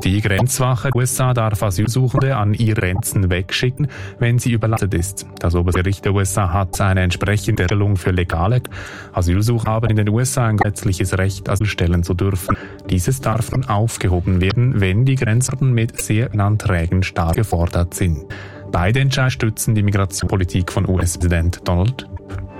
Die Grenzwache der USA darf Asylsuchende an ihre Grenzen wegschicken, wenn sie überlastet ist. Das oberste Gericht der USA hat eine entsprechende Regelung für legale Asylsucher haben in den USA ein gesetzliches Recht, Asyl stellen zu dürfen. Dieses darf nun aufgehoben werden, wenn die Grenzwachen mit sehr Anträgen stark gefordert sind. Beide Entscheidungen stützen die Migrationspolitik von US-Präsident Donald Trump.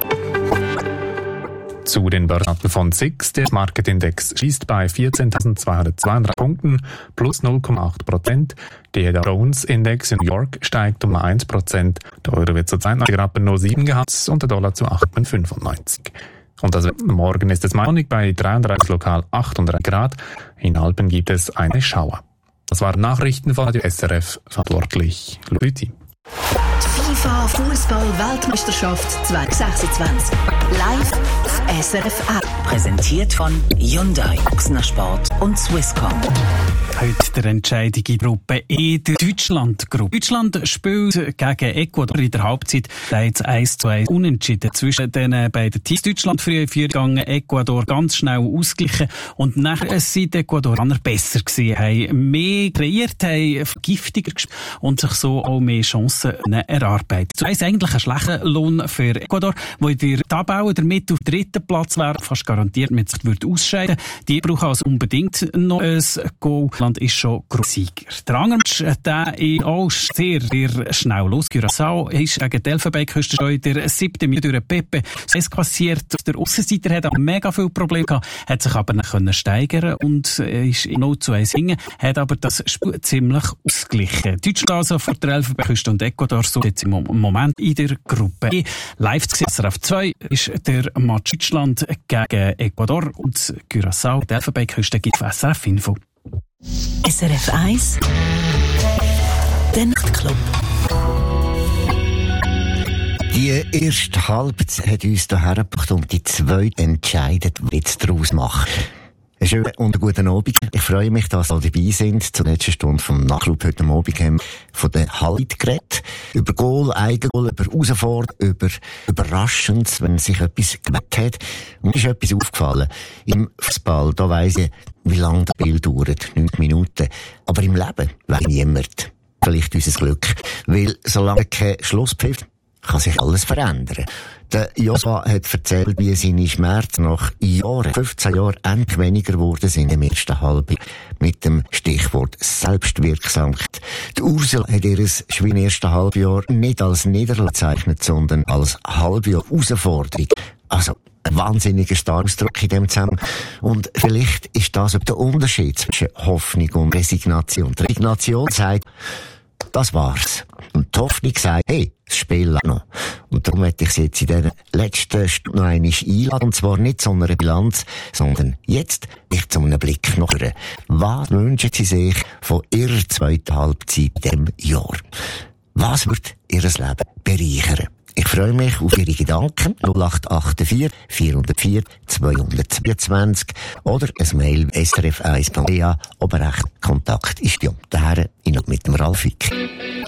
Zu den Börsendaten von SIX. Der Marketindex schließt bei 14.232 Punkten plus 0,8%. Der Dow Jones Index in New York steigt um 1%. Der Euro wird zurzeit nach Rappen nur 7 gehandelt und der Dollar zu 8,95. Und also morgen ist es Montag bei 33, lokal 38 Grad. In Alpen gibt es eine Schauer. Das waren Nachrichten von Radio SRF, verantwortlich Luigi. FIFA Fußball-Weltmeisterschaft 2026. Live auf SRF App. Präsentiert von Hyundai, Ochsner Sport und Swisscom. Heute der Entscheidung in Gruppe E, der Deutschland-Gruppe. Deutschland spielt gegen Ecuador in der Halbzeit. Da jetzt 1:1 unentschieden zwischen den beiden Teams. Deutschland früh in Führung gegangen, Ecuador ganz schnell ausgeglichen. Und nachher sind die Ecuadorianer besser gewesen, haben mehr kreiert, haben giftiger gespielt und sich so auch mehr Chancen erarbeitet. So ist eigentlich ein schlechter Lohn für Ecuador, wo in der Tabelle damit auf den 3. Platz wäre, fast garantiert mit sich ausscheiden. Die brauchen also unbedingt noch ein Goal. Land ist schon Sieger. Der andere Match, der ist auch sehr, sehr schnell los. Curaçao ist gegen die Elfenbeinküste schon in der 7. Minute durch Pepe es kassiert. Der Aussenseiter hat mega viele Probleme gehabt, hat sich aber nicht steigern und ist in 0:1 hingen, hat aber das Spiel ziemlich ausgeglichen. Deutschland also vor der Elfenbeinküste und Ecuador so jetzt im Moment in der Gruppe E. Live zu sehen, SRF 2 ist der Match Deutschland gegen Ecuador und Curaçao, die Elfenbeinküste gibt auf SRF Info. SRF 1 Der Nachtclub. Die erste Halbzeit hat uns hierher gebracht und die zweite entscheidet, was jetzt daraus macht. Einen schönen und guten Abend. Ich freue mich, dass Sie dabei sind. Zur letzten Stunde vom Nachtclub heute Abend haben wir von der Halbzeit geredet. Über Goal, Eigengoal, über Herausforderungen, über Überraschendes, wenn sich etwas geweckt hat. Und mir ist etwas aufgefallen. Im Fußball, da weiss ich, wie lange das Spiel dauert. 9 Minuten. Aber im Leben weiss niemand. Vielleicht unser Glück. Weil solange kein Schlusspfiff kann sich alles verändern. Der Joshua hat erzählt, wie seine Schmerzen nach 15 Jahren endlich weniger geworden sind im ersten Halbjahr. Mit dem Stichwort Selbstwirksamkeit. Die Ursula hat ihr schweren ersten Halbjahr nicht als Niederlage gezeichnet, sondern als Halbjahr Herausforderung. Also, ein wahnsinniger Ausdruck in dem Zusammenhang. Und vielleicht ist das der Unterschied zwischen Hoffnung und Resignation. Die Resignation sagt, das war's. Und die Hoffnung sagt, hey, das Spiel läuft noch. Und darum möchte ich Sie jetzt in dieser letzten Stunde noch einmal einladen. Und zwar nicht zu einer Bilanz, sondern jetzt nicht zu einem Blick nach vorne. Was wünschen Sie sich von Ihrer zweiten Halbzeit in diesem Jahr? Was wird Ihr Leben bereichern? Ich freue mich auf Ihre Gedanken. 0884 404 222 oder ein Mail srf1.ch. Aber echt, Kontakt ist ja daher mit dem Ralf Wick.